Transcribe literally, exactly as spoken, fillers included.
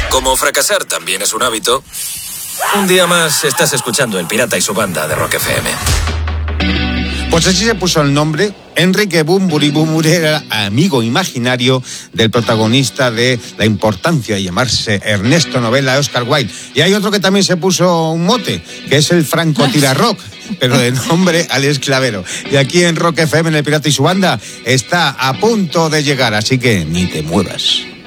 Como fracasar también es un hábito, un día más estás escuchando El Pirata y su banda de Rock F M. Pues así se puso el nombre. Enrique Bunbury Bunbury era amigo imaginario del protagonista de La importancia de llamarse Ernesto Novella de Oscar Wilde. Y hay otro que también se puso un mote, que es el francotirarrock, pero de nombre Alex Clavero. Y aquí en Rock F M, en El Pirata y su banda, está a punto de llegar, así que ni te muevas.